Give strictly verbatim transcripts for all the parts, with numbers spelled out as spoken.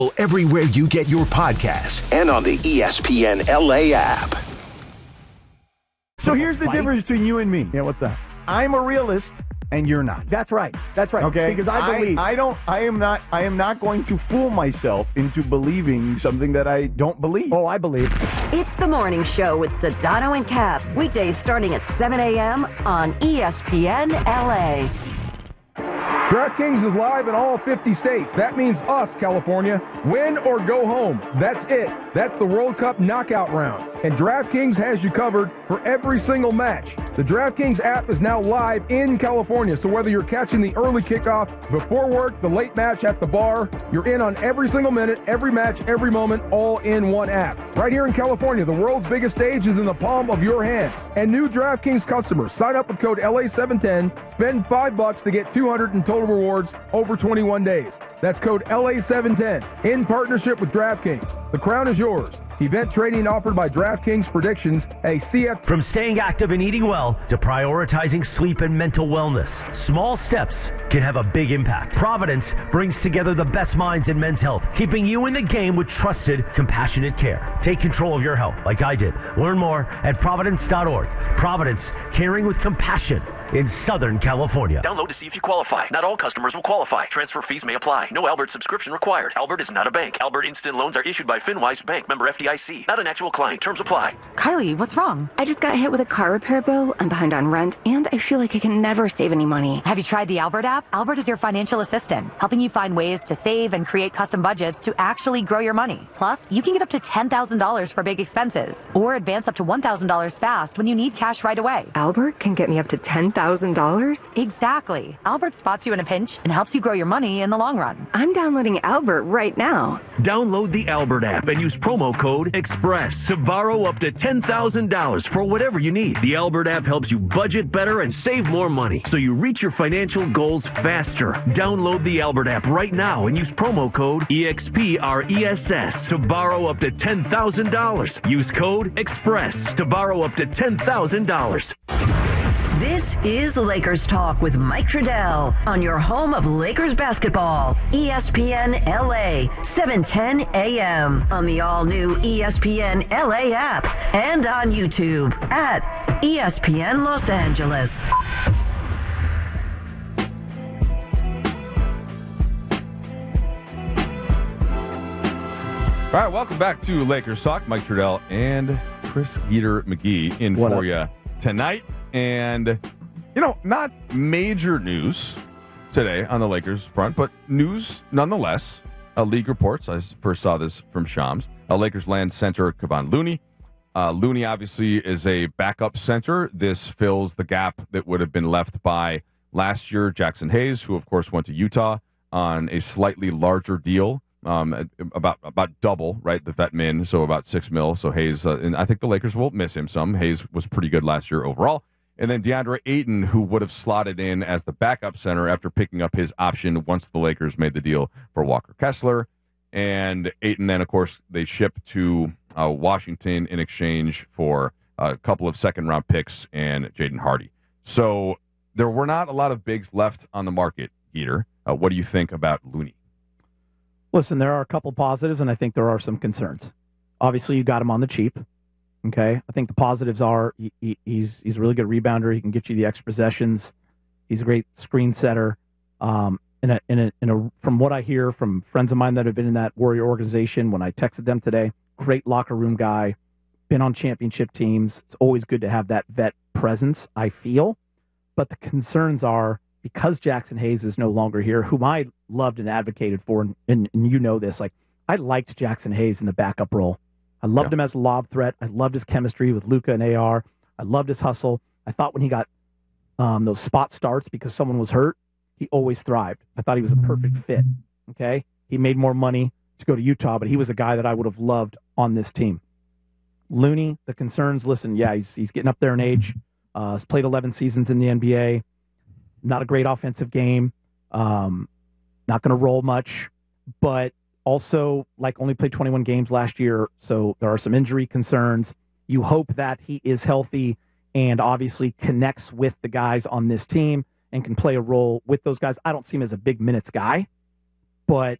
Everywhere you get your podcasts and on the E S P N L A app. So here's the difference between you and me. Yeah, what's that? I'm a realist, and you're not. That's right. That's right. Okay, because I believe I, I don't. I am not. I am not going to fool myself into believing something that I don't believe. Oh, I believe. It's the morning show with Sedano and Cap. Weekdays starting at seven a.m. on E S P N L A. DraftKings is live in all fifty states. That means us, California. Win or go home. That's it. That's the World Cup knockout round. And DraftKings has you covered for every single match. The DraftKings app is now live in California, so whether you're catching the early kickoff, before work, the late match at the bar, you're in on every single minute, every match, every moment, all in one app. Right here in California, the world's biggest stage is in the palm of your hand. And new DraftKings customers, sign up with code L A seven ten, spend five bucks to get two hundred in total rewards over twenty-one days. That's code L A seven ten in partnership with DraftKings. The crown is yours. Event trading offered by DraftKings Predictions, a C F... From staying active and eating well to prioritizing sleep and mental wellness, small steps can have a big impact. Providence brings together the best minds in men's health, keeping you in the game with trusted, compassionate care. Take control of your health like I did. Learn more at providence dot org. Providence, caring with compassion in Southern California. Download to see if you qualify. Not all customers will qualify. Transfer fees may apply. No Albert subscription required. Albert is not a bank. Albert Instant Loans are issued by FinWise Bank, member F D I C. Not an actual client. Terms apply. Kylie, what's wrong? I just got hit with a car repair bill. I'm behind on rent, and I feel like I can never save any money. Have you tried the Albert app? Albert is your financial assistant, helping you find ways to save and create custom budgets to actually grow your money. Plus, you can get up to ten thousand dollars for big expenses, or advance up to one thousand dollars fast when you need cash right away. Albert can get me up to ten thousand dollars? Exactly. Albert spots you in a pinch and helps you grow your money in the long run. I'm downloading Albert right now. Download the Albert app and use promo code EXPRESS to borrow up to ten thousand dollars for whatever you need. The Albert app helps you budget better and save more money, so you reach your financial goals faster. Download the Albert app right now and use promo code EXPRESS to borrow up to ten thousand dollars. Use code EXPRESS to borrow up to ten thousand dollars. This is Lakers Talk with Mike Trudell on your home of Lakers basketball, E S P N L A, seven ten a.m. on the all-new E S P N L A app and on YouTube at E S P N Los Angeles. All right, welcome back to Lakers Talk. Mike Trudell and Chris Geeter McGee in what for you tonight. And, you know, not major news today on the Lakers front, but news nonetheless. Uh, league reports, I first saw this from Shams. Uh, Lakers land center Kevon Looney. Uh, Looney obviously is a backup center. This fills the gap that would have been left by last year Jackson Hayes, who, of course, went to Utah on a slightly larger deal. Um, about about double, right, the vet min, so about six mil. So Hayes, uh, and I think the Lakers will miss him some. Hayes was pretty good last year overall. And then DeAndre Ayton, who would have slotted in as the backup center after picking up his option once the Lakers made the deal for Walker Kessler. And Ayton then, of course, they shipped to uh, Washington in exchange for a couple of second-round picks and Jaden Hardy. So there were not a lot of bigs left on the market, Geeter. Uh, what do you think about Looney? Listen, there are a couple positives, and I think there are some concerns. Obviously, you got him on the cheap. Okay, I think the positives are he, he, he's he's a really good rebounder. He can get you the extra possessions. He's a great screen setter. Um, in a, in a, in a, from what I hear from friends of mine that have been in that Warrior organization, when I texted them today, great locker room guy, been on championship teams. It's always good to have that vet presence, I feel. But the concerns are, because Jackson Hayes is no longer here, whom I loved and advocated for, and, and, and you know this, like I liked Jackson Hayes in the backup role. I loved yeah. him as a lob threat. I loved his chemistry with Luka and A R. I loved his hustle. I thought when he got um, those spot starts because someone was hurt, he always thrived. I thought he was a perfect fit. Okay, he made more money to go to Utah, but he was a guy that I would have loved on this team. Looney, the concerns, listen, yeah, he's he's getting up there in age. Uh, he's played eleven seasons in the N B A. Not a great offensive game. Um, not going to roll much, but also like only played twenty-one games last year, so there are some injury concerns. You hope that he is healthy and obviously connects with the guys on this team and can play a role with those guys. I don't see him as a big minutes guy, but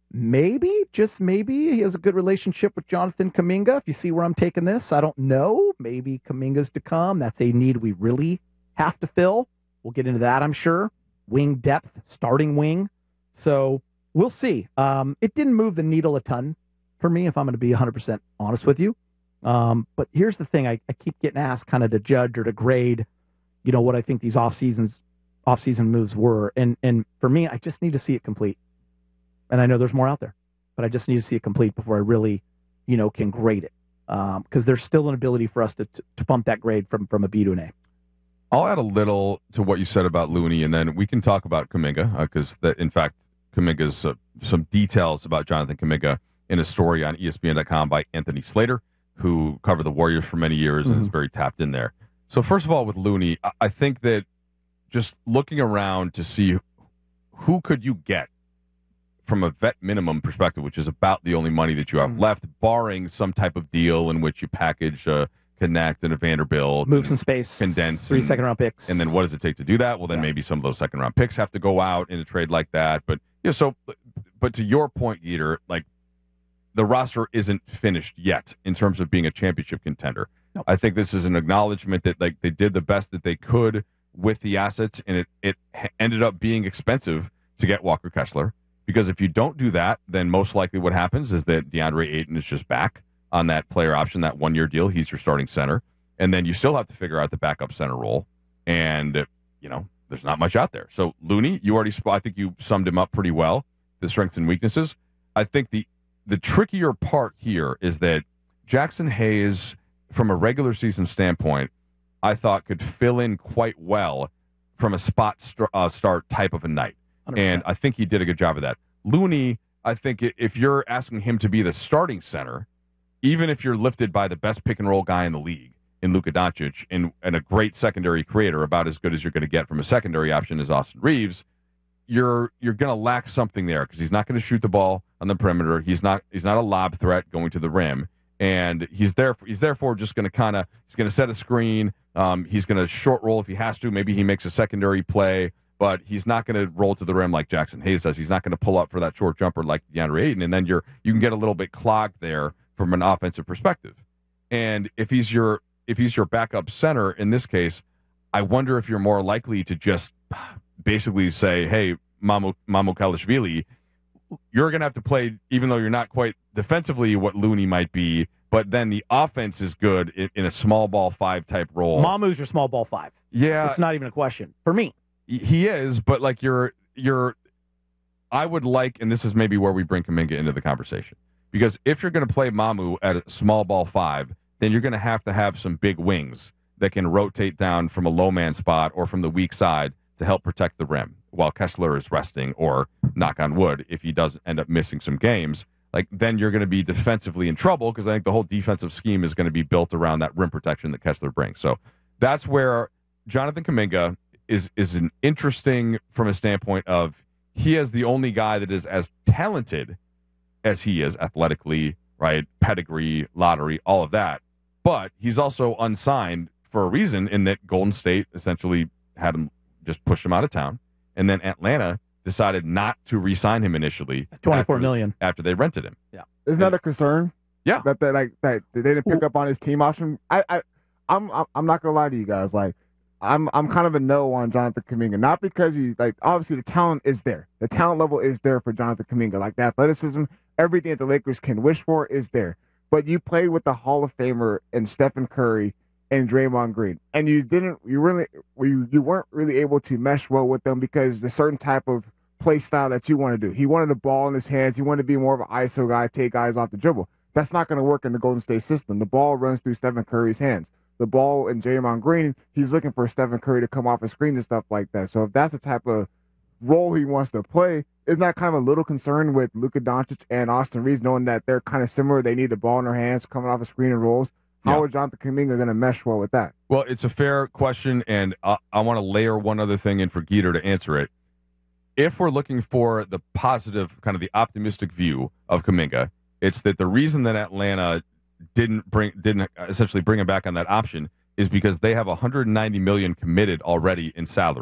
maybe, just maybe, he has a good relationship with Jonathan Kuminga. If you see where I'm taking this, I don't know. Maybe Kuminga's to come. That's a need we really have to fill. We'll get into that, I'm sure. Wing depth, starting wing. So we'll see. Um, it didn't move the needle a ton for me, if I'm going to be one hundred percent honest with you. Um, but here's the thing. I, I keep getting asked kind of to judge or to grade, you know, what I think these off seasons, off season moves were. And, and for me, I just need to see it complete. And I know there's more out there, but I just need to see it complete before I really, you know, can grade it. Because um, there's still an ability for us to, to, to pump that grade from, from a B to an A. I'll add a little to what you said about Looney, and then we can talk about Kuminga, because, uh, that in fact, Kuminga's uh, some details about Jonathan Kuminga in a story on E S P N dot com by Anthony Slater, who covered the Warriors for many years and mm-hmm. is very tapped in there. So first of all, with Looney, I think that just looking around to see who could you get from a vet minimum perspective, which is about the only money that you have mm-hmm. left, barring some type of deal in which you package a Connect and a Vanderbilt. Move some space. Condense. Three and, second-round picks. And then what does it take to do that? Well, then yeah. maybe some of those second-round picks have to go out in a trade like that. But, you know, so, but to your point, Geeter, like, the roster isn't finished yet in terms of being a championship contender. Nope. I think this is an acknowledgement that, like, they did the best that they could with the assets, and it, it ended up being expensive to get Walker Kessler. Because if you don't do that, then most likely what happens is that DeAndre Ayton is just back on that player option, that one-year deal. He's your starting center. And then you still have to figure out the backup center role. And, you know, there's not much out there. So, Looney, you already, I think you summed him up pretty well, the strengths and weaknesses. I think the the trickier part here is that Jackson Hayes, from a regular season standpoint, I thought could fill in quite well from a spot st- uh, start type of a night. one hundred percent. And I think he did a good job of that. Looney, I think if you're asking him to be the starting center, even if you're lifted by the best pick and roll guy in the league in Luka Doncic and, and a great secondary creator, about as good as you're going to get from a secondary option as Austin Reeves, you're you're going to lack something there because he's not going to shoot the ball on the perimeter. He's not he's not a lob threat going to the rim, and he's there. He's therefore just going to kind of he's going to set a screen. Um, he's going to short roll if he has to. Maybe he makes a secondary play, but he's not going to roll to the rim like Jackson Hayes does. He's not going to pull up for that short jumper like DeAndre Ayton, and then you're you can get a little bit clogged there from an offensive perspective. And if he's your if he's your backup center in this case, I wonder if you're more likely to just basically say, hey, Mamu, Mamu Kalashvili, you're going to have to play, even though you're not quite defensively what Looney might be, but then the offense is good in, in a small ball five type role. Mamu's your small ball five. Yeah. It's not even a question for me. He is, but like you're, you're, I would like, and this is maybe where we bring Kuminga into the conversation, because if you're going to play Mamu at a small ball five, then you're going to have to have some big wings that can rotate down from a low man spot or from the weak side to help protect the rim while Kessler is resting, or knock on wood, if he does end up missing some games, like then you're going to be defensively in trouble because I think the whole defensive scheme is going to be built around that rim protection that Kessler brings. So that's where Jonathan Kuminga is is an interesting from a standpoint of he is the only guy that is as talented as he is athletically, right? Pedigree, lottery, all of that. But he's also unsigned for a reason in that Golden State essentially had him just pushed him out of town, and then Atlanta decided not to re-sign him initially. Twenty-four after, million after they rented him. Yeah, isn't that a concern? Yeah, that they like that they didn't pick up on his team option. I, I, I'm, I'm not gonna lie to you guys. Like, I'm, I'm kind of a no on Jonathan Kuminga, not because he's like obviously the talent is there, the talent level is there for Jonathan Kuminga. Like the athleticism, everything that the Lakers can wish for is there. But you played with the Hall of Famer and Stephen Curry and Draymond Green, and you didn't, you really, you, you weren't really able to mesh well with them because the certain type of play style that you want to do. He wanted the ball in his hands. He wanted to be more of an I S O guy, take guys off the dribble. That's not going to work in the Golden State system. The ball runs through Stephen Curry's hands. The ball in Draymond Green, he's looking for Stephen Curry to come off a screen and stuff like that. So if that's the type of role he wants to play, isn't that kind of a little concern with Luka Doncic and Austin Reeves, knowing that they're kind of similar? They need the ball in their hands coming off a screen and rolls. How yeah. is Jonathan Kuminga going to mesh well with that? Well, it's a fair question, and I, I want to layer one other thing in for Geeter to answer it. If we're looking for the positive, kind of the optimistic view of Kuminga, it's that the reason that Atlanta didn't bring, didn't essentially bring him back on that option is because they have one hundred ninety million dollars committed already in salary.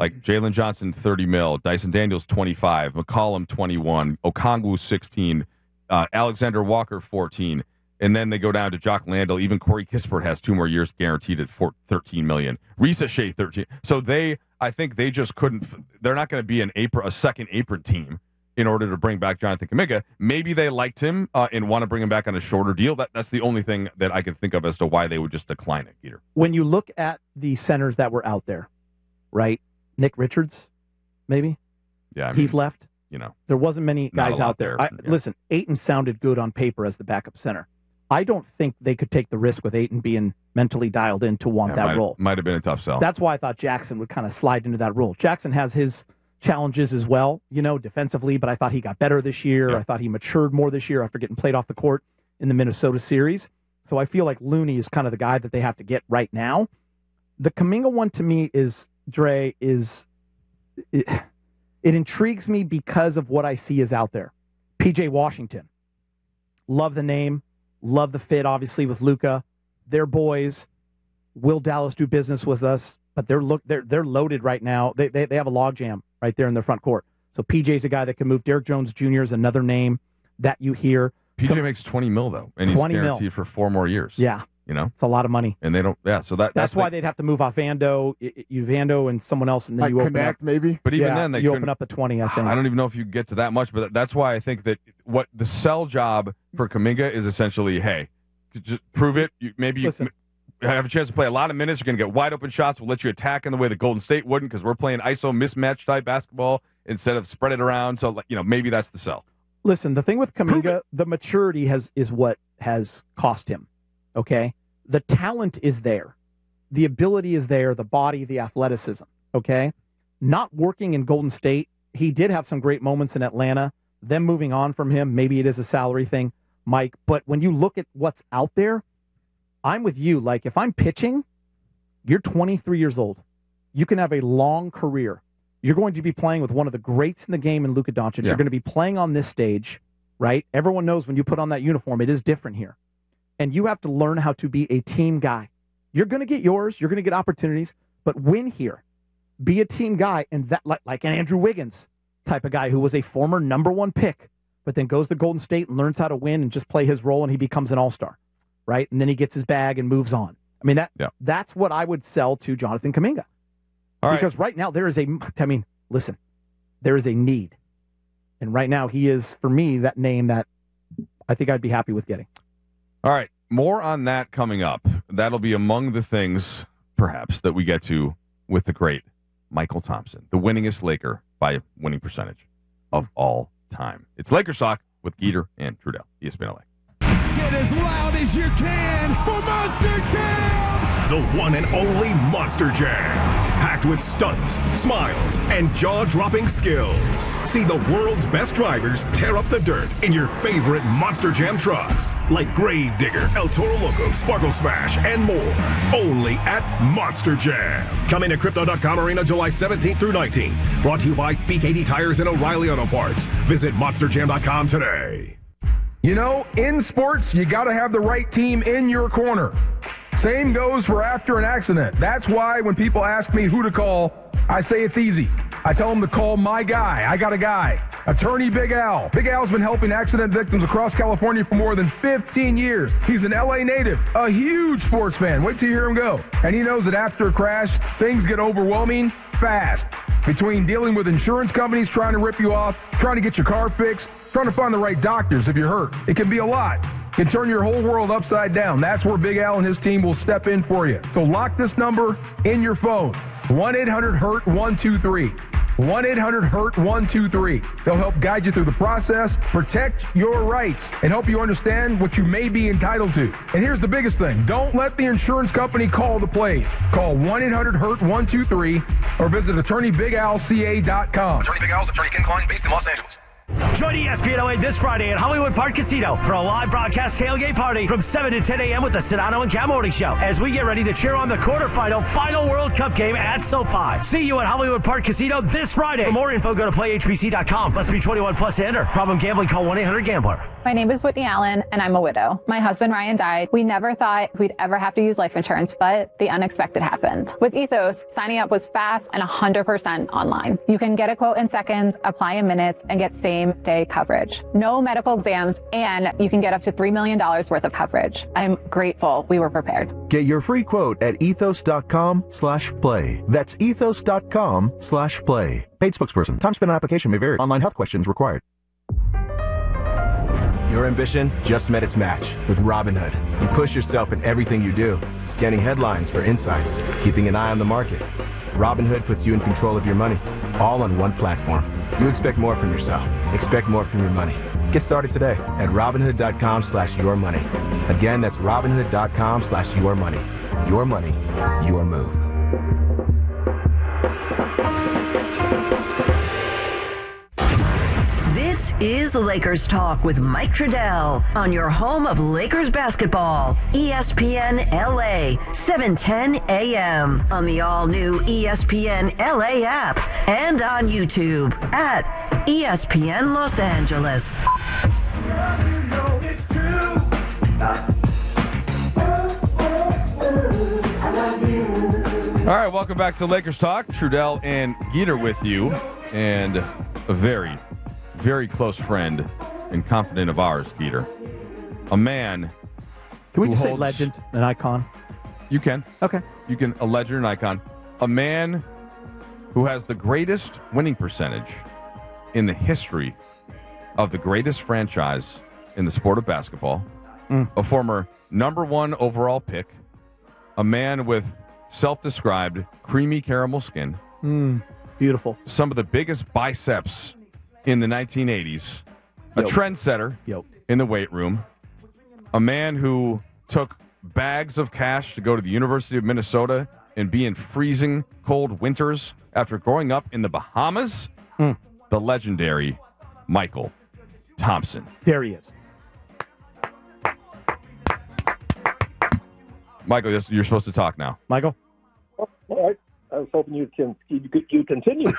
Like Jalen Johnson, thirty mil. Dyson Daniels, twenty-five. McCollum, twenty-one. Okongwu, sixteen. Uh, Alexander Walker, fourteen. And then they go down to Jock Landale. Even Corey Kispert has two more years guaranteed at thirteen million dollars. Risa Shea, thirteen. So they, I think they just couldn't. They're not going to be an apron, a second apron team in order to bring back Jonathan Kuminga. Maybe they liked him uh, and want to bring him back on a shorter deal. That that's the only thing that I can think of as to why they would just decline it, Peter. When you look at the centers that were out there, right? Nick Richards, maybe. Yeah, I mean, he's left. You know, there wasn't many guys out there. there. I, yeah. Listen, Ayton sounded good on paper as the backup center. I don't think they could take the risk with Ayton being mentally dialed in to want yeah, that might, role. Might have been a tough sell. That's why I thought Jackson would kind of slide into that role. Jackson has his challenges as well, you know, defensively, but I thought he got better this year. Yeah. I thought he matured more this year after getting played off the court in the Minnesota series. So I feel like Looney is kind of the guy that they have to get right now. The Kuminga one to me is, Dre, is it, it intrigues me because of what I see is out there. P J Washington. Love the name. Love the fit, obviously, with Luka. They're boys. Will Dallas do business with us? But they're look they're they're loaded right now. They they they have a logjam right there in their front court. So P J's a guy that can move. Derrick Jones Junior is another name that you hear. P J Com- makes twenty mil though, and he's guaranteed mil. for four more years. Yeah, you know, it's a lot of money. And they don't. Yeah, so that that's, that's why the, they'd have to move off Vando, you Vando, and someone else, and then like you open Connect, up. maybe. But even yeah, then, they you couldn't- open up at twenty. I think. I don't even know if you get to that much, but that's why I think that what the sell job for Kuminga is essentially, hey, just prove it. You, maybe you Listen. have a chance to play a lot of minutes. You're going to get wide open shots. We'll let you attack in the way that Golden State wouldn't because we're playing I S O mismatch type basketball instead of spread it around. So, you know, maybe that's the sell. Listen, the thing with Kuminga, the maturity has is what has cost him. Okay, the talent is there, the ability is there, the body, the athleticism. Okay, not working in Golden State, he did have some great moments in Atlanta. Them moving on from him, maybe it is a salary thing, Mike. But when you look at what's out there, I'm with you. Like if I'm pitching, you're twenty-three years old. You can have a long career. You're going to be playing with one of the greats in the game in Luka Doncic. Yeah. You're going to be playing on this stage, right? Everyone knows when you put on that uniform, it is different here. And you have to learn how to be a team guy. You're going to get yours. You're going to get opportunities, but win here. Be a team guy, and that like, like an Andrew Wiggins type of guy who was a former number one pick, but then goes to Golden State and learns how to win and just play his role, and he becomes an all-star, right? And then he gets his bag and moves on. I mean, that yeah. that's what I would sell to Jonathan Kuminga. All because right. right now there is a, I mean, listen, there is a need. And right now he is, for me, that name that I think I'd be happy with getting. All right. More on that coming up. That'll be among the things, perhaps, that we get to with the great Michael Thompson, the winningest Laker by winning percentage of all time. It's Lakers Talk with Geeter and Trudell, E S P N L A. Get as loud as you can for Monster Jam! The one and only Monster Jam. Packed with stunts, smiles, and jaw-dropping skills. See the world's best drivers tear up the dirt in your favorite Monster Jam trucks. Like Gravedigger, El Toro Loco, Sparkle Smash, and more. Only at Monster Jam. Coming to Crypto dot com Arena July seventeenth through nineteenth. Brought to you by B K D Tires and O'Reilly Auto Parts. Visit Monster Jam dot com today. You know, in sports, you got to have the right team in your corner. Same goes for after an accident. That's why when people ask me who to call, I say it's easy. I tell them to call my guy. I got a guy. Attorney Big Al. Big Al's been helping accident victims across California for more than fifteen years. He's an L A native, a huge sports fan. Wait till you hear him go. And he knows that after a crash, things get overwhelming fast. Between dealing with insurance companies trying to rip you off, trying to get your car fixed, trying to find the right doctors if you're hurt. It can be a lot. It can turn your whole world upside down. That's where Big Al and his team will step in for you. So lock this number in your phone. one eight hundred hurt one two three. one eight hundred hurt one two three. They'll help guide you through the process, protect your rights, and help you understand what you may be entitled to. And here's the biggest thing. Don't let the insurance company call the plays. Call one eight hundred hurt one two three or visit attorney big al c a dot com. Attorney Big Al's Attorney Ken Klein, based in Los Angeles. Join E S P N L A this Friday at Hollywood Park Casino for a live broadcast tailgate party from seven to ten a.m. with the Sedano and Cam Morning Show as we get ready to cheer on the quarterfinal final World Cup game at SoFi. See you at Hollywood Park Casino this Friday. For more info, go to play H B C dot com. Must be twenty-one plus to enter. Problem gambling, call one eight hundred gambler. My name is Whitney Allen, and I'm a widow. My husband, Ryan, died. We never thought we'd ever have to use life insurance, but the unexpected happened. With Ethos, signing up was fast and one hundred percent online. You can get a quote in seconds, apply in minutes, and get same-day coverage. No medical exams, and you can get up to three million dollars worth of coverage. I'm grateful we were prepared. Get your free quote at ethos.com slash play. That's ethos.com slash play. Paid spokesperson. Time spent on application may vary. Online health questions required. Your ambition just met its match with Robinhood. You push yourself in everything you do, scanning headlines for insights, keeping an eye on the market. Robinhood puts you in control of your money, all on one platform. You expect more from yourself. Expect more from your money. Get started today at Robinhood.com slash your money. Again, that's Robinhood.com slash your money. Your money, your move. This is Lakers Talk with Mike Trudell on your home of Lakers basketball, E S P N L A, seven ten a.m. on the all-new E S P N L A app and on YouTube at E S P N Los Angeles. All right, welcome back to Lakers Talk. Trudell and Geeter with you, and a very, very close friend and confidant of ours, Geeter. A man. Can we who just say holds, legend, an icon? You can. Okay. You can, a legend, an icon. A man who has the greatest winning percentage in the history of the greatest franchise in the sport of basketball. Mm. A former number one overall pick. A man with self-described creamy caramel skin. Mm. Beautiful. Some of the biggest biceps in the nineteen eighties. A Yep. trendsetter Yep. in the weight room. A man who took bags of cash to go to the University of Minnesota and be in freezing cold winters after growing up in the Bahamas. Mm. The legendary Michael Thompson. There he is. Michael, yes, you're supposed to talk now. Michael? All right. I was hoping you can you, you continue.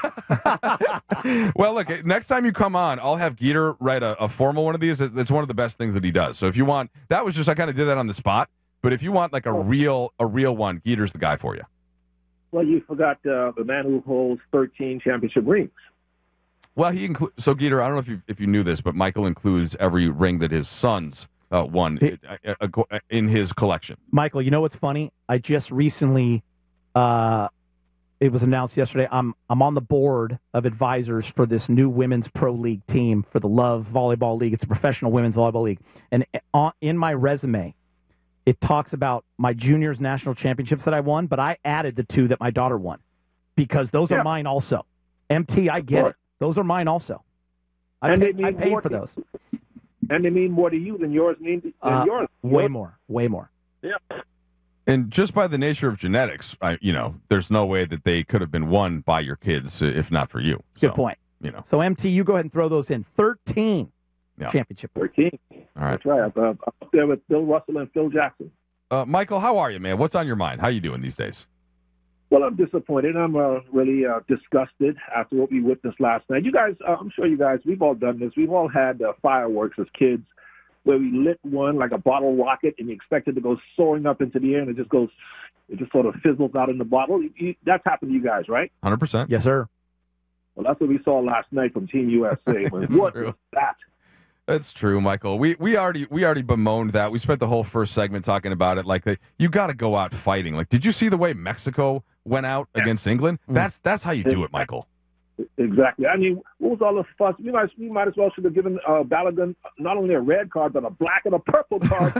Well, look, next time you come on, I'll have Geeter write a, a formal one of these. It's one of the best things that he does. So if you want, that was just, I kind of did that on the spot. But if you want like a real a real one, Geeter's the guy for you. Well, you forgot uh, the man who holds thirteen championship rings. Well, he includes, so Geeter, I don't know if you, if you knew this, but Michael includes every ring that his sons uh, won He- uh, uh, in his collection. Michael, you know what's funny? I just recently, uh, it was announced yesterday, I'm I'm on the board of advisors for this new women's pro league team for the Love Volleyball League. It's a professional women's volleyball league. And on, in my resume, it talks about my juniors national championships that I won, but I added the two that my daughter won because those Yeah. are mine also. M T, I get it. Those are mine also. I And paid, they I mean paid more for to- those. And they mean more to you than yours mean than Uh, yours. way Yours- more. Way more. Yeah. And just by the nature of genetics, I, you know, there's no way that they could have been won by your kids uh, if not for you. Good So, point. You know, So, M T, you go ahead and throw those in. thirteen Yeah. championship. thirteen. All right. That's right. I'm, uh, I'm up there with Bill Russell and Phil Jackson. Uh, Michael, how are you, man? What's on your mind? How you doing these days? Well, I'm disappointed. I'm uh, really uh, disgusted after what we witnessed last night. You guys, uh, I'm sure you guys, we've all done this. We've all had uh, fireworks as kids where we lit one like a bottle rocket and you expect it to go soaring up into the air and it just goes, it just sort of fizzles out in the bottle. You, you, that's happened to you guys, right? one hundred percent. Yes, sir. Well, that's what we saw last night from Team U S A. What was that? That's true, Michael. We we already we already bemoaned that. We spent the whole first segment talking about it. Like, the, you got to go out fighting. Like, did you see the way Mexico went out yeah. against England? Mm. That's that's how you do it, Michael. Exactly. I mean, what was all the fuss? We might we might as well should have given uh, Balogun not only a red card but a black and a purple card.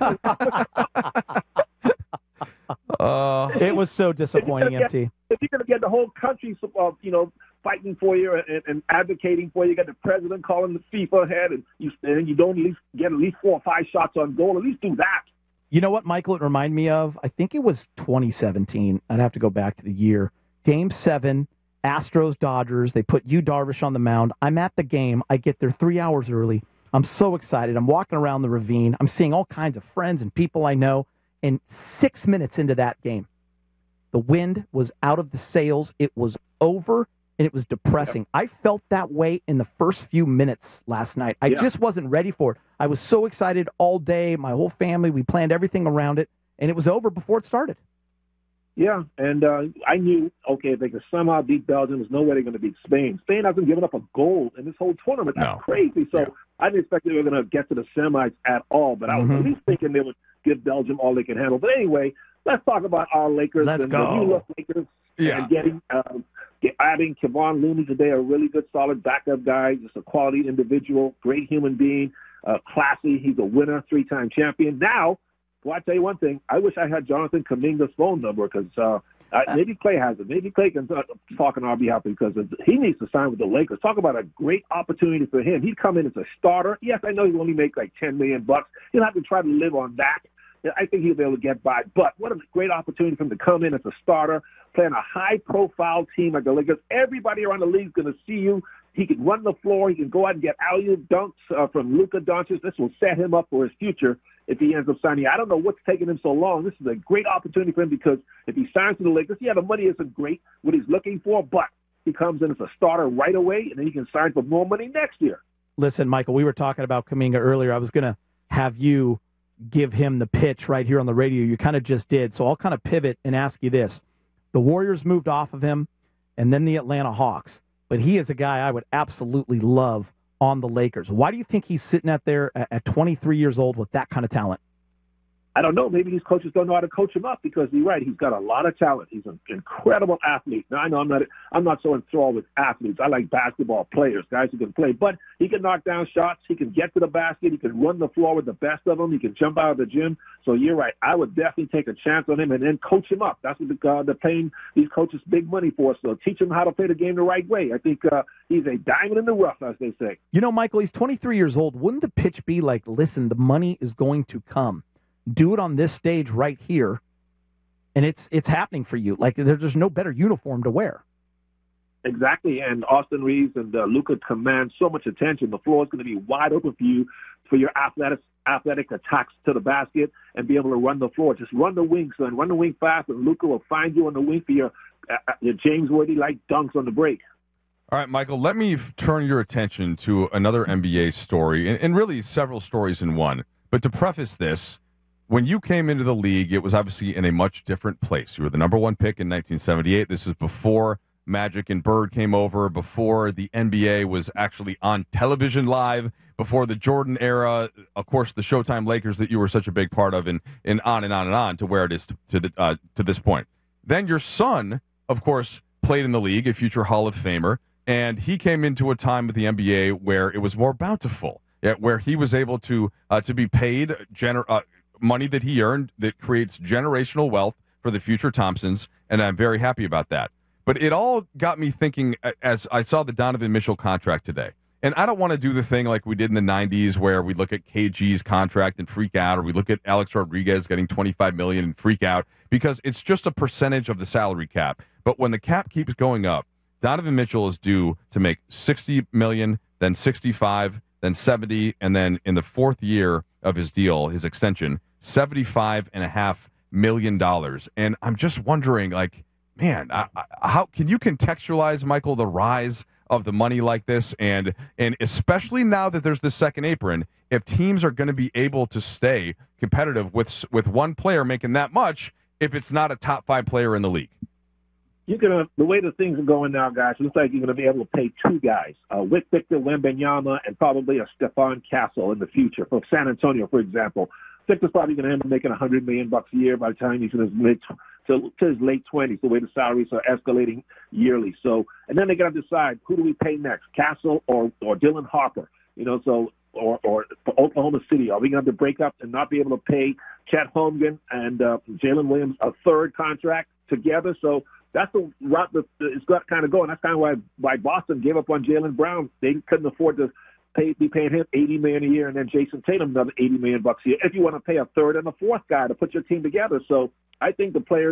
uh, it was so disappointing, if M T. If you're going to get the whole country, uh, you know, fighting for you and, and advocating for you, you got the president calling the FIFA head, and you and you don't at least get at least four or five shots on goal. At least do that. You know what, Michael? It reminded me of. I think it was twenty seventeen. I'd have to go back to the year. Game seven Astros, Dodgers. They put Yu Darvish on the mound. I'm at the game. I get there three hours early. I'm so excited. I'm walking around the ravine. I'm seeing all kinds of friends and people I know. And six minutes into that game, the wind was out of the sails. It was over, and it was depressing. I felt that way in the first few minutes last night. I Yeah. just wasn't ready for it. I was so excited all day. My whole family, we planned everything around it, and it was over before it started. Yeah, and uh, I knew, okay, if they could somehow beat Belgium, there's no way they're going to beat Spain. Spain hasn't given up a goal in this whole tournament. That's No. crazy. So Yeah. I didn't expect they were going to get to the semis at all, but I was Mhm. at least thinking they would give Belgium all they can handle. But anyway, let's talk about our Lakers Let's and go. the New York Lakers Yeah. and getting um, get, adding Kevon Looney today, a really good, solid backup guy, just a quality individual, great human being, uh, classy. He's a winner, three-time champion. Now, well, I tell you one thing. I wish I had Jonathan Kuminga's phone number because uh, uh, maybe Clay has it. Maybe Clay can uh, talk on our behalf because he needs to sign with the Lakers. Talk about a great opportunity for him. He'd come in as a starter. Yes, I know he'll only make like ten million bucks. He'll have to try to live on that. I think he'll be able to get by. But what a great opportunity for him to come in as a starter, playing a high-profile team like the Lakers. Everybody around the league is going to see you. He can run the floor. He can go out and get alley-oop dunks uh, from Luka Doncic. This will set him up for his future if he ends up signing. I don't know what's taking him so long. This is a great opportunity for him because if he signs to the Lakers, yeah, the money isn't great, what he's looking for, but he comes in as a starter right away, and then he can sign for more money next year. Listen, Michael, we were talking about Kuminga earlier. I was going to have you give him the pitch right here on the radio. You kind of just did. So I'll kind of pivot and ask you this. The Warriors moved off of him, and then the Atlanta Hawks. But he is a guy I would absolutely love on the Lakers. Why do you think he's sitting out there at twenty-three years old with that kind of talent? I don't know. Maybe these coaches don't know how to coach him up because you're right. He's got a lot of talent. He's an incredible athlete. Now, I know I'm not I'm not so enthralled with athletes. I like basketball players, guys who can play. But he can knock down shots. He can get to the basket. He can run the floor with the best of them. He can jump out of the gym. So you're right. I would definitely take a chance on him and then coach him up. That's what the, uh, they're paying these coaches big money for. So teach him how to play the game the right way. I think uh, he's a diamond in the rough, as they say. You know, Michael, he's twenty-three years old. Wouldn't the pitch be like, listen, the money is going to come. Do it on this stage right here, and it's it's happening for you. Like, there's just no better uniform to wear. Exactly, and Austin Reeves and uh, Luka command so much attention. The floor is going to be wide open for you for your athletic athletic attacks to the basket and be able to run the floor. Just run the wing, son. Run the wing fast, and Luka will find you on the wing for your, uh, your James Worthy-like dunks on the break. All right, Michael, let me f- turn your attention to another N B A story, and, and really several stories in one. But to preface this, when you came into the league, it was obviously in a much different place. You were the number one pick in nineteen seventy-eight. This is before Magic and Bird came over, before the N B A was actually on television live, before the Jordan era, of course, the Showtime Lakers that you were such a big part of, and, and on and on and on to where it is to, to, the, uh, to this point. Then your son, of course, played in the league, a future Hall of Famer, and he came into a time with the N B A where it was more bountiful, where he was able to uh, to be paid gener- uh, money that he earned that creates generational wealth for the future Thompsons, and I'm very happy about that. But it all got me thinking as I saw the Donovan Mitchell contract today. And I don't want to do the thing like we did in the nineties where we look at K G's contract and freak out, or we look at Alex Rodriguez getting twenty-five million dollars and freak out, because it's just a percentage of the salary cap. But when the cap keeps going up, Donovan Mitchell is due to make sixty million dollars, then sixty-five, then seventy, and then in the fourth year of his deal, his extension, seventy-five and a half million dollars. And I'm just wondering, like, man, I, I, how can you contextualize, Michael, the rise of the money like this? And and especially now that there's the second apron, if teams are going to be able to stay competitive with with one player making that much, if it's not a top five player in the league. You're gonna the way the things are going now, guys. It looks like you're gonna be able to pay two guys, uh, with Victor Wembanyama and probably a Stephon Castle in the future for San Antonio, for example. Victor's probably gonna end up making a hundred million bucks a year by the time he's in his mid to, to his late twenties. The way the salaries are escalating yearly. So, and then they gotta decide who do we pay next, Castle or or Dylan Harper. You know, so or or for Oklahoma City, are we gonna have to break up and not be able to pay Chet Holmgren and uh, Jalen Williams a third contract together? So. That's the route that it's got kind of going. That's kind of why why Boston gave up on Jaylen Brown. They couldn't afford to pay be paying him eighty million a year, and then Jason Tatum another eighty million bucks a year. If you want to pay a third and a fourth guy to put your team together, so I think the players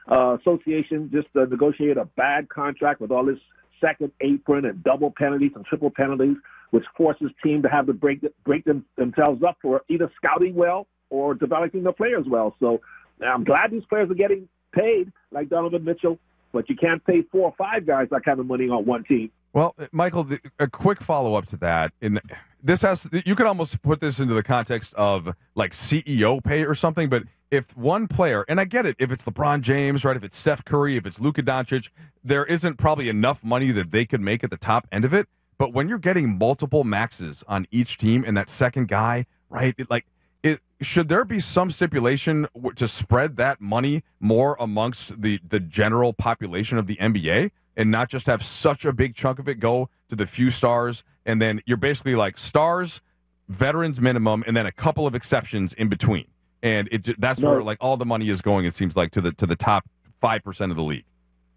uh, association just uh, negotiated a bad contract with all this second apron and double penalties and triple penalties, which forces teams to have to break break them, themselves up for either scouting well or developing the players well. So I'm glad these players are getting paid like Donovan Mitchell, but you can't pay four or five guys that kind of money on one team. Well, Michael, the, a quick follow-up to that. In this has you could almost put this into the context of like C E O pay or something, but if one player, and I get it, if it's LeBron James, right, if it's Steph Curry, if it's Luka Doncic, there isn't probably enough money that they could make at the top end of it. But when you're getting multiple maxes on each team and that second guy, right, it, like, it, should there be some stipulation to spread that money more amongst the, the general population of the N B A and not just have such a big chunk of it go to the few stars, and then you're basically like stars, veterans minimum, and then a couple of exceptions in between? And it that's no. where like all the money is going, it seems like, to the to the top five percent of the league.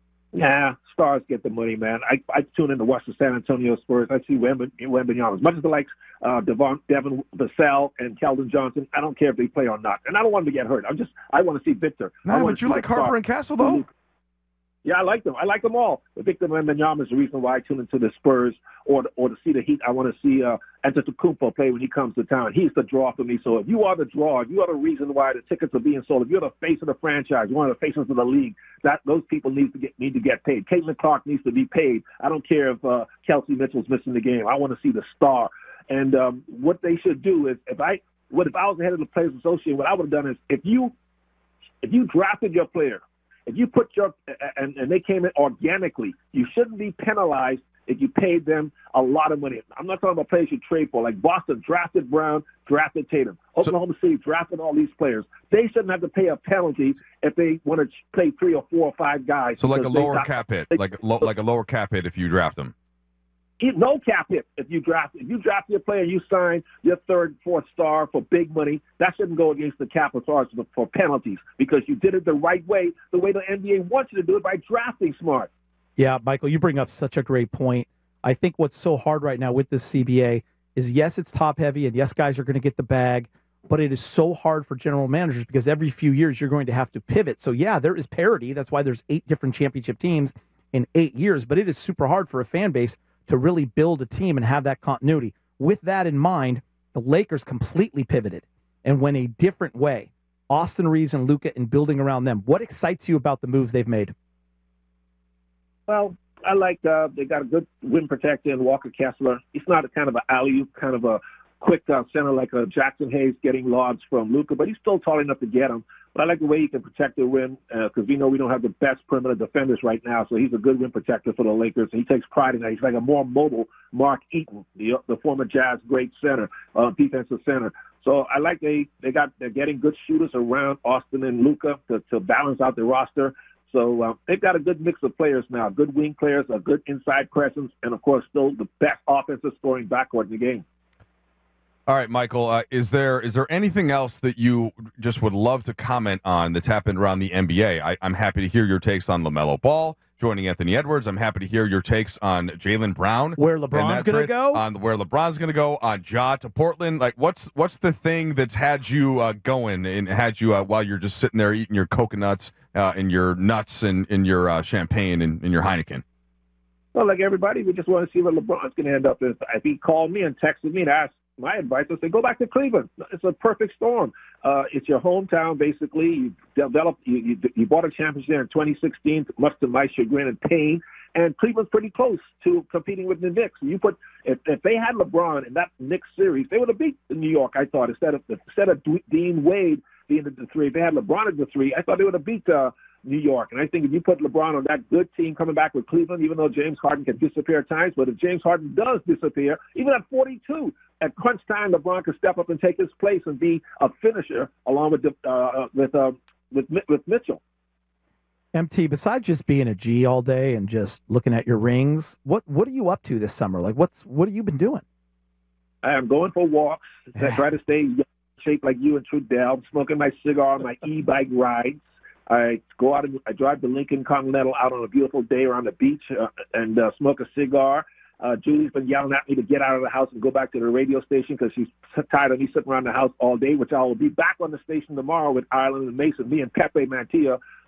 Yeah, stars get the money, man. I, I tune in to watch the San Antonio Spurs. I see Wembanyama. As much as I like uh, Devon, Devin Vassell and Keldon Johnson, I don't care if they play or not. And I don't want them to get hurt. I'm just I want to see Victor. No, but you like Harper star. and Castle, though? Yeah, I like them. I like them all. But Victor Wembanyama is the reason why I tune into the Spurs or or to see the Heat. I want to see uh, Antetokounmpo play when he comes to town. He's the draw for me. So if you are the draw, if you are the reason why the tickets are being sold, if you're the face of the franchise, one of the faces of the league, that those people need to get need to get paid. Caitlin Clark needs to be paid. I don't care if uh, Kelsey Mitchell's missing the game. I want to see the star. And um, what they should do is, if I what if I was the head of the Players Association, what I would have done is, if you if you drafted your player. If you put your and, and they came in organically, you shouldn't be penalized if you paid them a lot of money. I'm not talking about players you trade for. Like Boston drafted Brown, drafted Tatum. Oklahoma so, City drafted all these players. They shouldn't have to pay a penalty if they want to play three or four or five guys. So like a lower got, cap hit, they, like lo, like a lower cap hit if you draft them. No cap hit if you draft if you draft your player, you sign your third, fourth star for big money. That shouldn't go against the cap as far as for penalties, because you did it the right way, the way the N B A wants you to do it, by drafting smart. Yeah, Michael, you bring up such a great point. I think what's so hard right now with this C B A is, yes, it's top heavy, and yes, guys are going to get the bag, but it is so hard for general managers because every few years you're going to have to pivot. So yeah, there is parity. That's why there's eight different championship teams in eight years, but it is super hard for a fan base to really build a team and have that continuity. With that in mind, the Lakers completely pivoted and went a different way. Austin Reeves and Luka, and building around them. What excites you about the moves they've made? Well, I like uh, they got a good rim protector in Walker Kessler. He's not a kind of an alley-oop, kind of a quick uh, center like a Jackson Hayes getting lobs from Luka, but he's still tall enough to get him. But I like the way he can protect the rim, because uh, we know we don't have the best perimeter defenders right now, so he's a good rim protector for the Lakers, and he takes pride in that. He's like a more mobile Mark Eaton, the, the former Jazz great center, uh, defensive center. So I like they they got they're getting good shooters around Austin and Luka to, to balance out the roster. So uh, they've got a good mix of players now, good wing players, a good inside presence, and of course still the best offensive scoring backcourt in the game. All right, Michael, uh, is there is there anything else that you just would love to comment on that's happened around the N B A? I, I'm happy to hear your takes on LaMelo Ball joining Anthony Edwards. I'm happy to hear your takes on Jaylen Brown. Where LeBron's going to go? On where LeBron's going to go, on Ja to Portland. Like, what's what's the thing that's had you uh, going and had you uh, while you're just sitting there eating your coconuts uh, and your nuts and, and your uh, champagne and, and your Heineken? Well, like everybody, we just want to see where LeBron's going to end up. If, if he called me and texted me and asked my advice, I say go back to Cleveland. It's a perfect storm. Uh, it's your hometown, basically. You developed, you, you, you bought a championship there in twenty sixteen, much to my chagrin and pain. And Cleveland's pretty close to competing with the Knicks. You put if, if they had LeBron in that Knicks series, they would have beat New York. I thought instead of instead of Dean Wade being the three, if they had LeBron at the three, I thought they would have beat uh, New York. And I think if you put LeBron on that good team coming back with Cleveland, even though James Harden can disappear at times, but if James Harden does disappear, even at forty-two, at crunch time, LeBron can step up and take his place and be a finisher along with uh, with uh, with with Mitchell. M T, besides just being a G all day and just looking at your rings, what what are you up to this summer? Like, what's what have you been doing? I am going for walks. I try to stay in shape like you and Trudell. I'm smoking my cigar on my e-bike rides. I go out and I drive the Lincoln Continental out on a beautiful day around the beach uh, and uh, smoke a cigar. Uh, Julie's been yelling at me to get out of the house and go back to the radio station because she's tired of me sitting around the house all day, which I will be back on the station tomorrow with Ireland and Mason. Me and Pepe Mantilla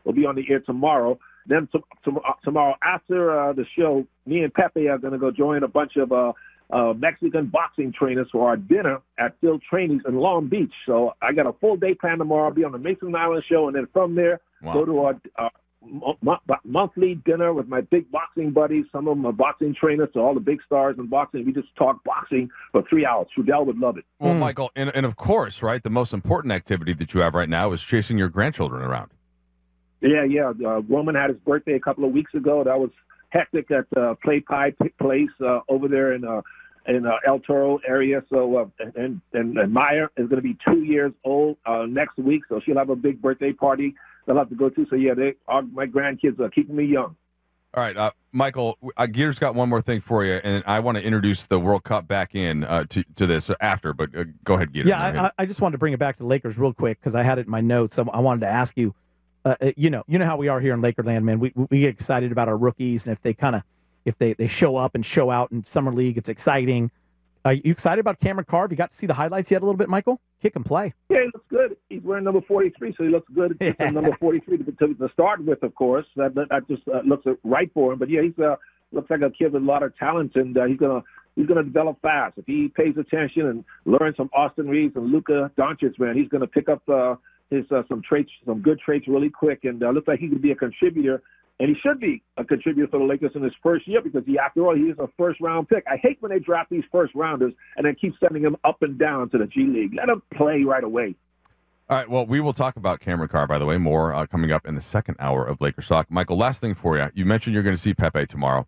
will be on the air tomorrow. Then to, to, uh, tomorrow after uh, the show, me and Pepe are going to go join a bunch of uh, uh, Mexican boxing trainers for our dinner at Phil Trainings in Long Beach. So I got a full day plan tomorrow. I'll be on the Mason Island show, and then from there, wow. go to our uh, m- monthly dinner with my big boxing buddies. Some of them are boxing trainers, so all the big stars in boxing. We just talk boxing for three hours. Trudell would love it. Well, mm. Michael, and, and of course, right, the most important activity that you have right now is chasing your grandchildren around. Yeah, yeah. Uh, Roman had his birthday a couple of weeks ago. That was hectic at uh, Play Pie Place uh, over there in uh, in uh, El Toro area. So, uh, and, and and Maya is going to be two years old uh, next week, so she'll have a big birthday party they'll have to go to. So, yeah, they are, my grandkids are keeping me young. All right, uh, Michael, uh, Gear's got one more thing for you, and I want to introduce the World Cup back in uh, to, to this after, but uh, go ahead, Gear. Yeah, I, I just wanted to bring it back to the Lakers real quick because I had it in my notes. I wanted to ask you, uh, you know, you know how we are here in Lakerland, man. We we get excited about our rookies, and if they kind of if they, they show up and show out in summer league, it's exciting. Are you excited about Cameron Carr? Have you got to see the highlights yet a little bit, Michael? Kick and play. Yeah, he looks good. He's wearing number forty-three, so he looks good. Yeah. Number forty-three to, to, to start with, of course. That, that, that just uh, looks right for him. But, yeah, he's uh, looks like a kid with a lot of talent, and uh, he's going to he's gonna develop fast. If he pays attention and learns from Austin Reeves and Luka Doncic, man, he's going to pick up uh, his uh, some traits, some good traits really quick, and uh, looks like he could be a contributor. And he should be a contributor for the Lakers in his first year because, he, after all, he is a first-round pick. I hate when they draft these first-rounders and then keep sending them up and down to the G League. Let them play right away. All right, well, we will talk about Cameron Carr, by the way, more uh, coming up in the second hour of Lakers Talk. Michael, last thing for you. You mentioned you're going to see Pepe tomorrow.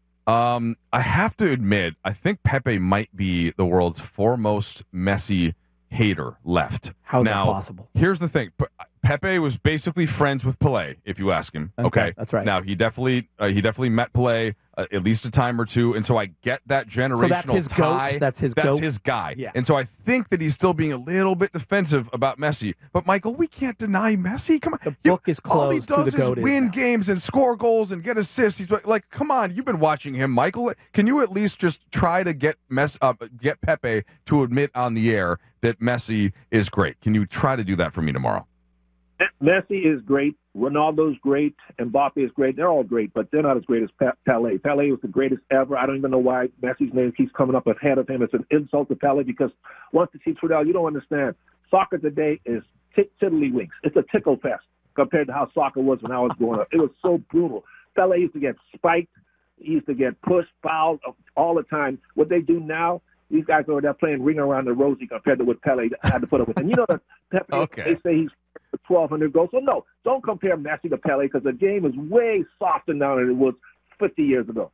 Um, I have to admit, I think Pepe might be the world's foremost Messi hater left. How is now, that possible? Here's the thing. Pepe was basically friends with Pelé, if you ask him. Okay, okay that's right. Now he definitely uh, he definitely met Pelé uh, at least a time or two, and so I get that generational so that's his tie. Goat? That's his that's goat? his guy. Yeah. And so I think that he's still being a little bit defensive about Messi. But Michael, we can't deny Messi. Come on, the book you, is closed. All he does to the is goat win is games and score goals and get assists. He's like, come on, you've been watching him, Michael. Can you at least just try to get Mess uh, get Pepe to admit on the air that Messi is great? Can you try to do that for me tomorrow? Messi is great. Ronaldo's great. Mbappe is great. They're all great, but they're not as great as Pelé. Pelé was the greatest ever. I don't even know why Messi's name keeps coming up ahead of him. It's an insult to Pelé because once you see Trudell, you don't understand. Soccer today is t- tiddlywinks. It's a tickle fest compared to how soccer was when I was growing up. It was so brutal. Pelé used to get spiked. He used to get pushed, fouled all the time. What they do now, these guys over there playing ring around the rosy compared to what Pelé had to put up with. And you know that Pepe, okay. They say he's twelve hundred goals. So, no, don't compare Messi to Pelé because the game is way softer now than it was fifty years ago.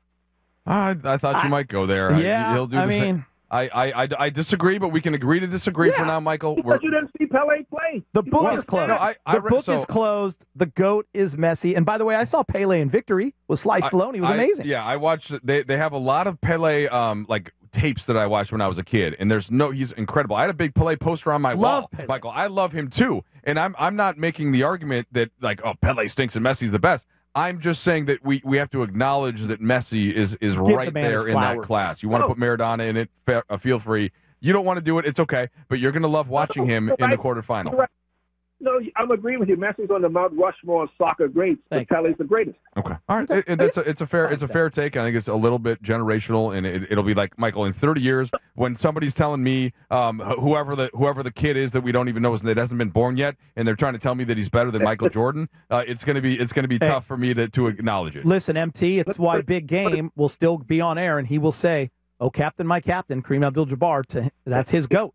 I, I thought you I, might go there. Yeah, I, he'll do I the mean... same. I, I, I, I disagree, but we can agree to disagree yeah, for now, Michael. Because you didn't see Pelé play. The book well, is closed. No, I, I the read, book so, is closed. The GOAT is Messi. And by the way, I saw Pele in Victory with Sly Stallone. He was I, amazing. Yeah, I watched. They they have a lot of Pele um like tapes that I watched when I was a kid, and there's no. He's incredible. I had a big Pele poster on my love wall, Pele. Michael. I love him too, and I'm I'm not making the argument that like oh Pele stinks and Messi's the best. I'm just saying that we, we have to acknowledge that Messi is is Give right the there in that class. You want to No. put Maradona in it? Fa- uh, feel free. You don't want to do it, it's okay, but you're going to love watching him No, in the I- quarterfinal. Right. No, I'm agreeing with you. Messi's on the Mount Rushmore of soccer greats, but Pelé's the greatest. Okay, all right. It, it, it's a it's a fair it's a fair take. I think it's a little bit generational, and it, it'll be like Michael in thirty years when somebody's telling me um, whoever the whoever the kid is that we don't even know that hasn't been born yet, and they're trying to tell me that he's better than Michael Jordan. Uh, it's gonna be it's gonna be Hey. tough for me to, to acknowledge it. Listen, M T, it's why Big Game will still be on air, and he will say, "Oh, Captain, my captain, Kareem Abdul-Jabbar." To that's his GOAT.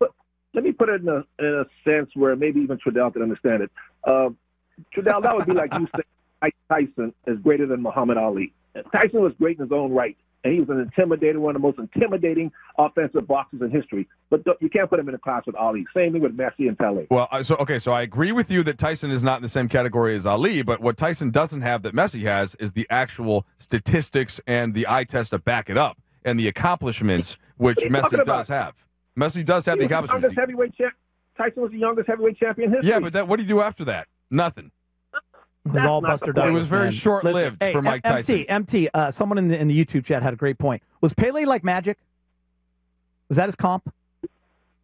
Let me put it in a, in a sense where maybe even Trudell can understand it. Uh, Trudell, that would be like you saying Mike Tyson is greater than Muhammad Ali. Tyson was great in his own right, and he was an intimidator, one of the most intimidating offensive boxers in history. But th- you can't put him in a class with Ali. Same thing with Messi and Pelé. Well, uh, so okay, so I agree with you that Tyson is not in the same category as Ali, but what Tyson doesn't have that Messi has is the actual statistics and the eye test to back it up, and the accomplishments which What are you Messi talking does about? have. Messi does have He the was the accomplishments. youngest heavyweight champ. Tyson was the youngest heavyweight champion in history. Yeah, but that, what do you do after that? Nothing. It was That's all not Buster the Douglas. It was very man. short-lived Listen, for hey, Mike M- Tyson. M T, M T, uh, someone in the in the YouTube chat had a great point. Was Pele like magic? Was that his comp?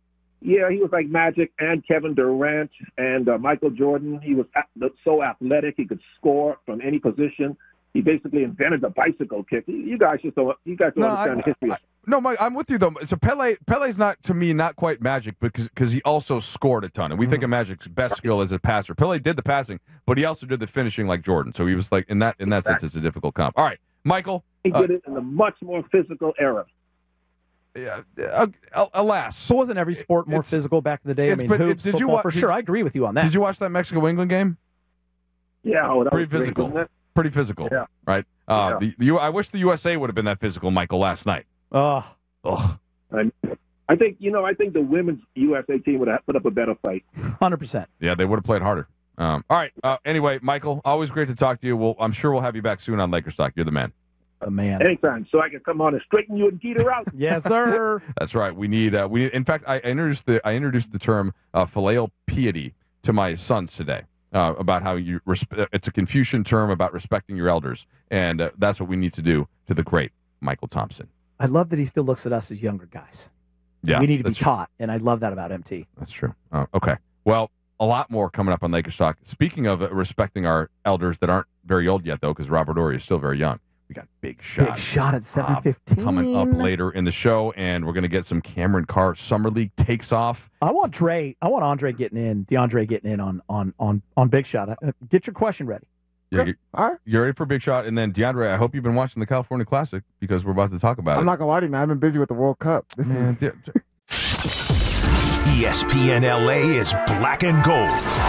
Yeah, he was like Magic and Kevin Durant and uh, Michael Jordan. He was a- so athletic. He could score from any position. He basically invented the bicycle kick. You guys just don't. You guys don't No, understand I- the history. I- No, Mike, I'm with you though. So Pele, Pele's not to me not quite Magic because because he also scored a ton, and we think of Magic's best skill as a passer. Pele did the passing, but he also did the finishing like Jordan. So he was like in that in that sense, it's a difficult comp. All right, Michael. He uh, did it in a much more physical era. Yeah, uh, alas. So wasn't every sport more physical back in the day? I It's mean, been- hoops, did you football, wa- for did- sure. I agree with you on that. Did you watch that Mexico England game? Yeah, oh, that Pretty was great, physical. wasn't it? Pretty physical. Yeah. Right. Uh, Yeah. the, the U- I wish the U S A would have been that physical, Michael, last night. Oh, Ugh. I, I think you know. I think the women's U S A team would have put up a better fight. Hundred percent. Yeah, they would have played harder. Um, all right. Uh, anyway, Michael, always great to talk to you. We'll, I'm sure we'll have you back soon on Lakers Talk. You're the man. The man. Anytime, so I can come on and straighten you and Peter out. Yes, sir. That's right. We need. Uh, we need. In fact, I introduced the I introduced the term uh, filial piety to my sons today uh, about how you. Resp- it's a Confucian term about respecting your elders, and uh, that's what we need to do to the great Michael Thompson. I love that he still looks at us as younger guys. Yeah, we need to be that's true. taught, and I love that about M T. That's true. Uh, okay. Well, a lot more coming up on Lakers Talk. Speaking of uh, respecting our elders that aren't very old yet, though, because Robert Ory is still very young. We got Big Shot. Big Shot at uh, seven fifteen. coming up later in the show, and we're going to get some Cameron Carr Summer League takes off. I want Dre. I want Andre getting in. DeAndre getting in on on on on Big Shot. Uh, get your question ready. Yeah, you- You're ready for Big Shot, and then DeAndre, I hope you've been watching the California Classic because we're about to talk about I'm it. not gonna lie to you, man. I've been busy with the World Cup. This Man, is. E S P N L A is black and gold.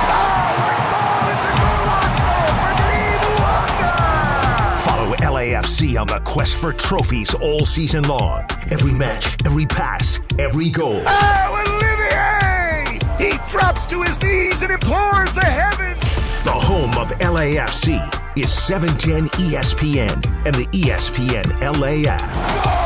Follow L A F C on the quest for trophies all season long. Every match, every pass, every goal. Oh, Olivier! He drops to his knees and implores the heavens. The home of L A F C is seven ten E S P N and the E S P N L A app.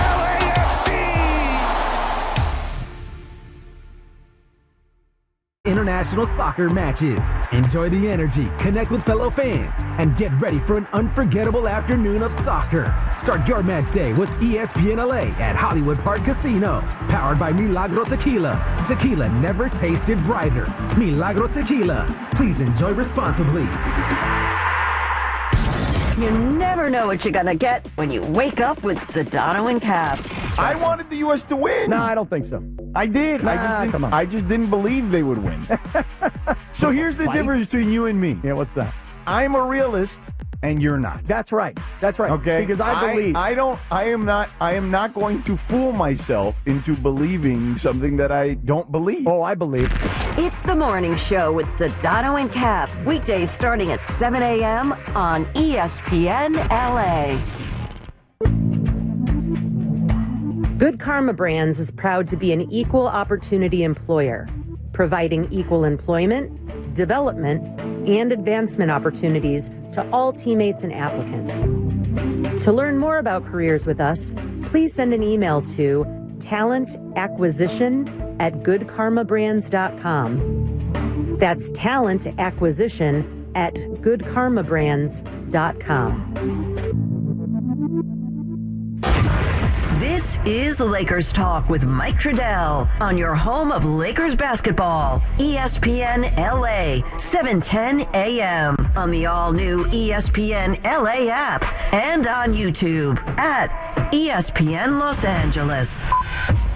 International soccer matches. Enjoy the energy, connect with fellow fans, and get ready for an unforgettable afternoon of soccer. Start your match day with E S P N L A at Hollywood Park Casino. Powered by Milagro Tequila. Tequila never tasted brighter. Milagro Tequila. Please enjoy responsibly. You never know what you're going to get when you wake up with Sedano and Cap. I wanted the U S to win. No, I don't think so. I did. Nah, I just didn't, come on. I just didn't believe they would win. So here's the Fight? difference between you and me. Yeah, what's that? I'm a realist, and you're not. That's right. That's right. Okay, Because I believe. I, don't. I am not. I am not going to fool myself into believing something that I don't believe. Oh, I believe. It's the morning show with Sedano and Cap. Weekdays starting at seven a.m. on E S P N L A. Good Karma Brands is proud to be an equal opportunity employer, providing equal employment, development, and advancement opportunities to all teammates and applicants. To learn more about careers with us, please send an email to talentacquisition at good karma brands dot com. That's talent acquisition at good karma brands dot com. This is Lakers Talk with Mike Trudell on your home of Lakers basketball. E S P N L A, seven ten a.m. on the all-new E S P N L A app and on YouTube at E S P N Los Angeles.